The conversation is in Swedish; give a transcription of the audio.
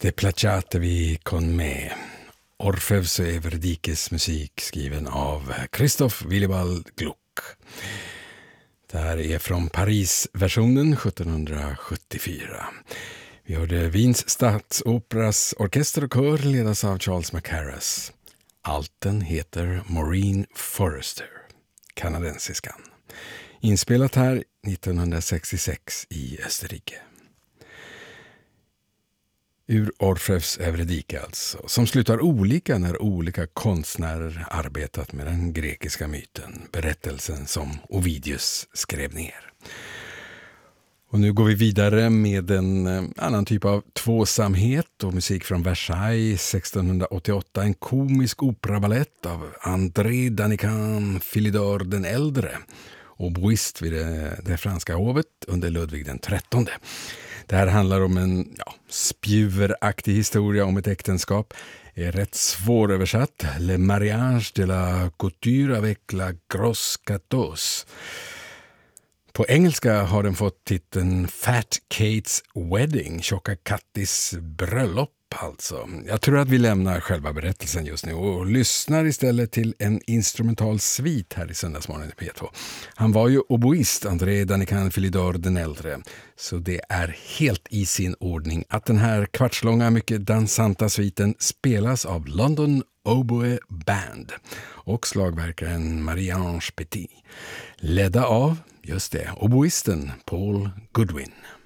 Det placiatevi con me. Orfeus och Everdikes musik skriven av Christoph Willibald Gluck. Det här är från Paris-versionen 1774. Vi hörde Wiens Statsoperas orkester och kör ledas av Charles Mackerras. Alten heter Maureen Forrester, kanadensiskan. Inspelat här 1966 i Österrike. Ur Orfeus Everdike alltså, som slutar olika när olika konstnärer arbetat med den grekiska myten, berättelsen som Ovidius skrev ner. Och nu går vi vidare med en annan typ av tvåsamhet och musik från Versailles 1688, en komisk operaballett av André Danican Philidor den äldre, oboist vid det franska hovet under Ludvig den XIII. Det här handlar om en spjuveraktig historia om ett äktenskap. Är rätt svåröversatt. Le mariage de la couture avec la grosse Catos. På engelska har den fått titeln Fat Kate's Wedding, tjocka Kattis bröllop alltså. Jag tror att vi lämnar själva berättelsen just nu och lyssnar istället till en instrumental svit här i Söndagsmorgon i P2. Han var ju oboist, André Danican Philidor den äldre, så det är helt i sin ordning att den här kvartslånga, mycket dansanta sviten spelas av London Oboe Band och slagverkaren Marie-Ange Petit, ledda av, just det, oboisten Paul Goodwin.